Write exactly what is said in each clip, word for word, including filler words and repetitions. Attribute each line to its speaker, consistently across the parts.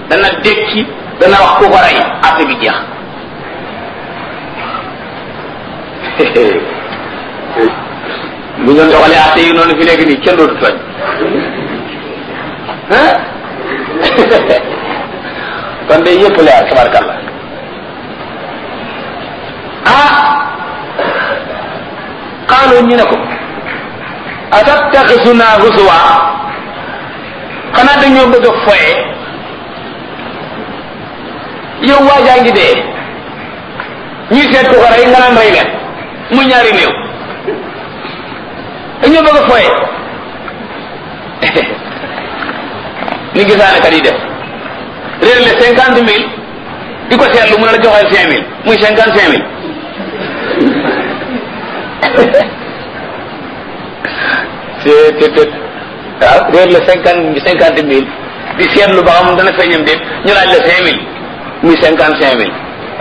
Speaker 1: dana dekki dana wax ku ko rey affaire bi jeex. bu ñu doxalee atte yi noonu fi léegi nii kenn dootu tooñ ah kon de yëpp leer tabarkalla ah xaaloo ñu ne ko atattaxisuna huzuwa xanaa dañoo bëgg a foye yow waajaa ngi dee ñuy seet ku ko rey nga naan rey leen mu ñaari néew dañoo bëgg a foye ni gisaane kat yi def réer le cinquante mille di ko seetlu mu ne la joxeel cinq mille muy cinquante cinq mille c'est c'est waaw réer le cinquante cinquante mille di seetlu ba xam dana feeñam déet ñu laaj la cinq mille muy cinquante cinq mille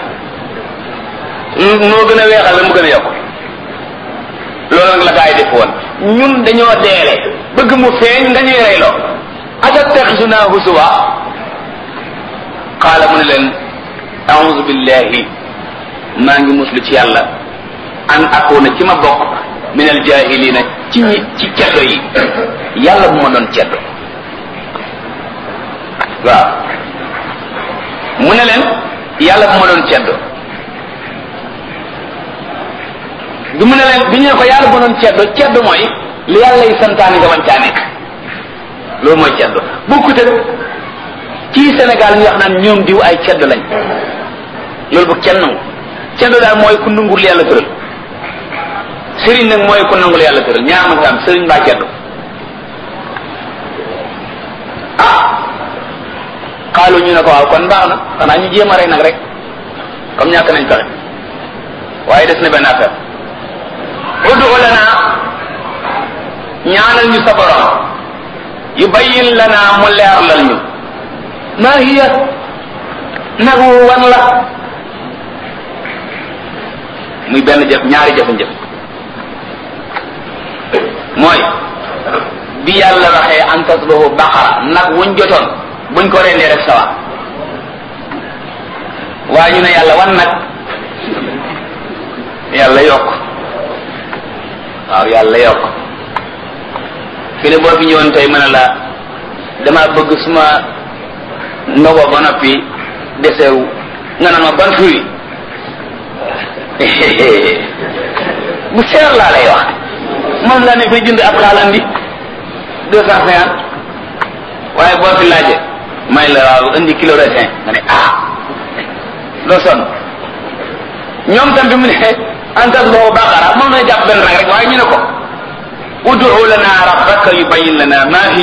Speaker 1: noo gën a weexal la mu gën a yokk loolu nag la gaa yi def woon ñun dañoo deele bëgg mu feeñ nga ñuy reyloo atattaxisuna huzuwa qaala mu ne leen a'uuzu billahi maa ngi muslu ci yàlla an akuna ci ma bokk min al jahilina ci ñi ci ceddo yi yàlla bu ma doon ceddo waaw mu ne leen yàlla bu ma doon ceddo bi mu ne leen bi ñu ne ko yàlla bu ma doon ceddo ceddo mooy li yàlla yi santaani nga wan caa nekk loolu mooy ceddo bokkut ak ci Sénégal ñu wax naan ñoom diw ay ceddo lañ loolu bu kenn nangu ceddo daal mooy ku nangul yàlla tëral sëriñ nag mooy ku nangul yàlla tëral ñaar ma am sëriñ mbaa ceddo ah xaalu ñu ne ko waaw kon baax na xanaa ñu jéem a rey nag rek comme ñàkk nañ pexe waaye des na benn affaire ud'u lana ñaanal ñu sa borom yubayyin lana mu leerlal ñu ma hiya nagu wan la muy benn jëf ñaari jëf-jëf mooy bi yàlla waxee an tasbahu baqara nag wuñ jotoon buñ ko rendee rek sawa waaye ñu ne yàlla wan nag yàlla yokk waaw yàlla yokk fi ne boo fi ñëwoon tey mën a la dama bëgg suma ndogo ba noppi desewu nga naan ma ban fruit bu seer laa lay wax moom laa ne fay jënd ab xaalandi deux cent cinquante waaye boo fi laaje may la waaw indi kilo raisin nga ne ah loo sonn ñoom tam bi mu ne antas boobu baqara moom na jàpp benn rang rek waaye ñu ne ko ud'u lana rabbaka yubayyin lana ma hi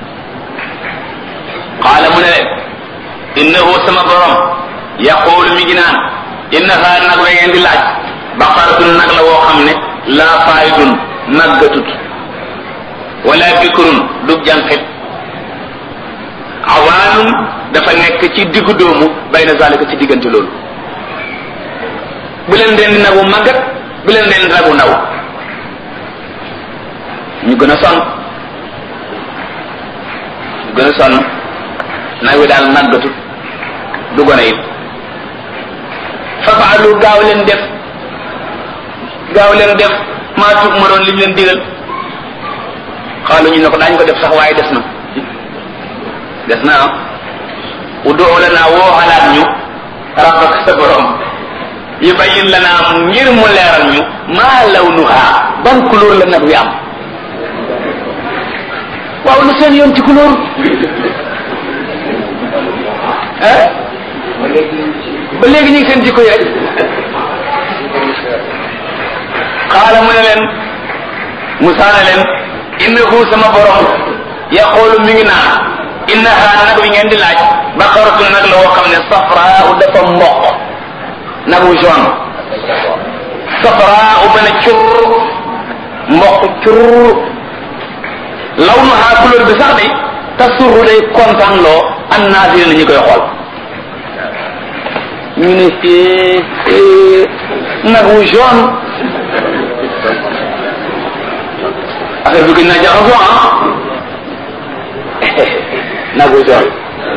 Speaker 1: qaala mu ne leen innahu sama borom yaqulu mi ngi naan innaha nag la ngeen di laaj baqaratun nag la woo xam ne laa faayidun màggatut wala bikrun dug jànqit awaanun dafa nekk ci diggu doomu bayna zalika ci diggante loolu bu leen den di nagu màggat bu leen den di nagu ndaw ñu gën a sonn ñu gën a sonn nag wi daal màggatut du gone it fafaalu gaaw leen def gaaw leen def maa tuub ma doon liñ leen digal xaalu ñu ne ko daañu ko def sax waaye des na des na ah ud'u lanaa woo xalaat ñu rabbaka sa borom yubayyin lanaa ngir mu leeral ñu maa lawnuha ban couleur la nag wi am waaw lu seen yoon ci couleur ah ba léegi ñu ngi seen jikko yi rek xaala mu ne leen Musaa ne leen innahu sama borom yaqulu mi ngi naan innaha nag wi ngeen di laaj baqaratu nag la woo xam ne safraa dafa mboq nag wu jaune safraa ba ne cur mboq cur lawnuha couleur bi sax de tasurru day kontaan loo an naazirina ñu koy xool ñu ne fii nag wu jaune affaire bi gën naa jaxasoo ah nag wu jaune